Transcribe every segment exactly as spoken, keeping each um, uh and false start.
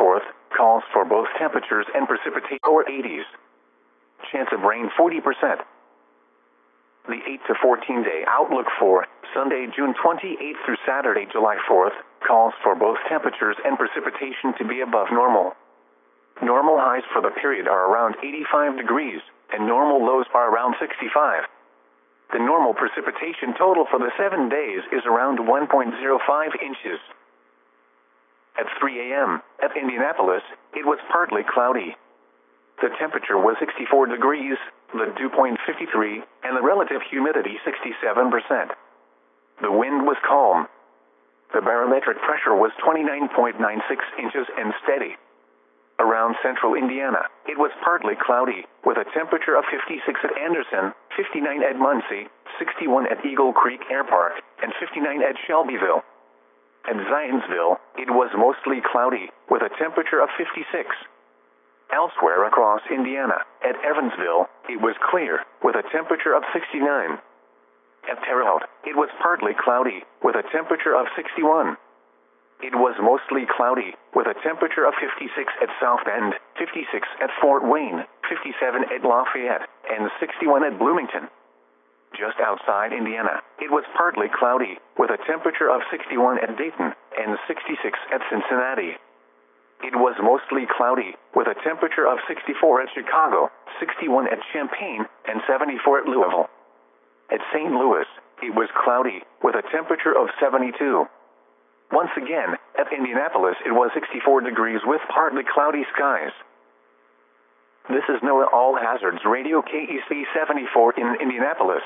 fourth, calls for both temperatures and precipitation lower eighties. Chance of rain forty percent. The eight to fourteen day outlook for Sunday, June twenty-eighth through Saturday, July fourth, calls for both temperatures and precipitation to be above normal. Normal highs for the period are around eighty-five degrees, and normal lows are around sixty-five. The normal precipitation total for the seven days is around one point zero five inches. At three A M at Indianapolis, it was partly cloudy. The temperature was sixty-four degrees, the dew point fifty-three, and the relative humidity sixty-seven percent. The wind was calm. The barometric pressure was twenty-nine point nine six inches and steady. Around central Indiana, it was partly cloudy, with a temperature of fifty-six at Anderson, fifty-nine at Muncie, sixty-one at Eagle Creek Air Park, and fifty-nine at Shelbyville. At Zionsville, it was mostly cloudy, with a temperature of fifty-six. Elsewhere across Indiana, at Evansville, it was clear, with a temperature of sixty-nine. At Terre Haute, it was partly cloudy, with a temperature of sixty-one. It was mostly cloudy, with a temperature of fifty-six at South Bend, fifty-six at Fort Wayne, fifty-seven at Lafayette, and sixty-one at Bloomington. Just outside Indiana, it was partly cloudy, with a temperature of sixty-one at Dayton, and sixty-six at Cincinnati. It was mostly cloudy, with a temperature of sixty-four at Chicago, sixty-one at Champaign, and seventy-four at Louisville. At Saint Louis, it was cloudy, with a temperature of seventy-two. Once again, at Indianapolis it was sixty-four degrees with partly cloudy skies. This is NOAA All Hazards Radio K E C seventy-four in Indianapolis.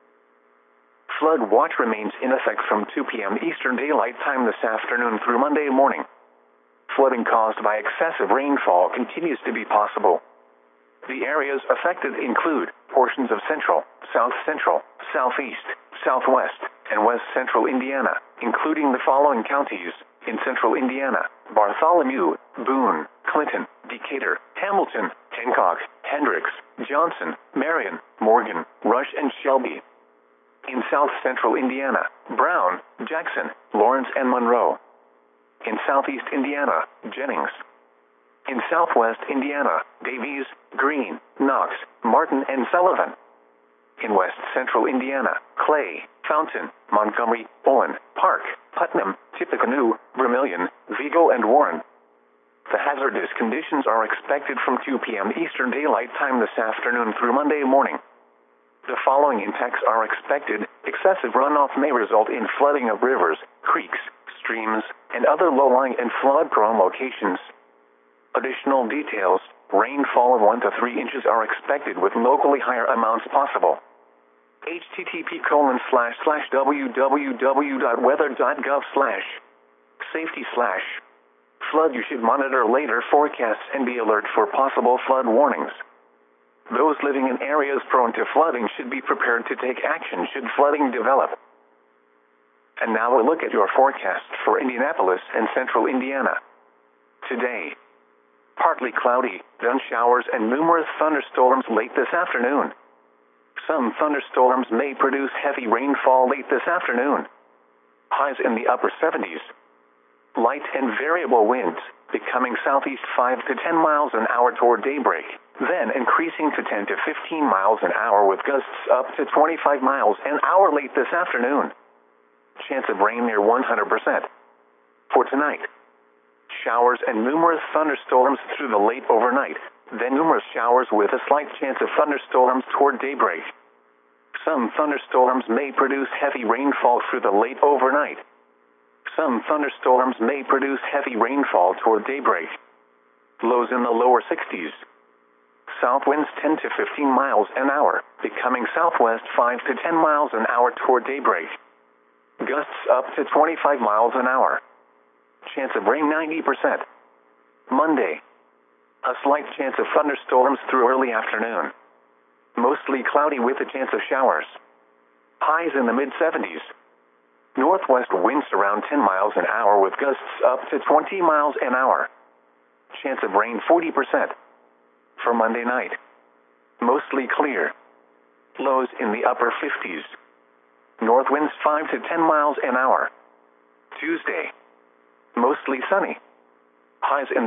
Flood watch remains in effect from two P M Eastern Daylight Time this afternoon through Monday morning. Flooding caused by excessive rainfall continues to be possible. The areas affected include portions of central, south central, southeast, southwest, and west central Indiana, including the following counties: in central Indiana, Bartholomew, Boone, Clinton, Decatur, Hamilton, Hancock, Hendricks, Johnson, Marion, Morgan, Rush, and Shelby. In south central Indiana, Brown, Jackson, Lawrence, and Monroe. In southeast Indiana, Jennings. In southwest Indiana, Davies, Greene, Knox, Martin, and Sullivan. In west central Indiana, Clay, Fountain, Montgomery, Owen, Park, Putnam, Tippecanoe, Vermilion, Vigo, and Warren. The hazardous conditions are expected from two P M Eastern Daylight Time this afternoon through Monday morning. The following impacts are expected. Excessive runoff may result in flooding of rivers, creeks, streams, and other low-lying and flood-prone locations. Additional details: rainfall of one to three inches are expected with locally higher amounts possible. H T T P colon slash slash www dot weather dot gov slash safety slash flood. You should monitor later forecasts and be alert for possible flood warnings. Those living in areas prone to flooding should be prepared to take action should flooding develop. And now a look at your forecast for Indianapolis and central Indiana. Today, partly cloudy, then showers and numerous thunderstorms late this afternoon. Some thunderstorms may produce heavy rainfall late this afternoon. Highs in the upper seventies. Light and variable winds, becoming southeast five to ten miles an hour toward daybreak, then increasing to ten to fifteen miles an hour with gusts up to twenty-five miles an hour late this afternoon. Chance of rain near one hundred percent. For tonight, showers and numerous thunderstorms through the late overnight, then numerous showers with a slight chance of thunderstorms toward daybreak. Some thunderstorms may produce heavy rainfall through the late overnight. Some thunderstorms may produce heavy rainfall toward daybreak. Lows in the lower sixties. South winds ten to fifteen miles an hour, becoming southwest five to ten miles an hour toward daybreak. Gusts up to twenty-five miles an hour. Chance of rain ninety percent. Monday. A slight chance of thunderstorms through early afternoon. Mostly cloudy with a chance of showers. Highs in the mid seventies. Northwest winds around ten miles an hour with gusts up to twenty miles an hour. Chance of rain forty percent. For Monday night. Mostly clear. Lows in the upper fifties. North winds five to ten miles an hour. Tuesday. Mostly sunny. Highs in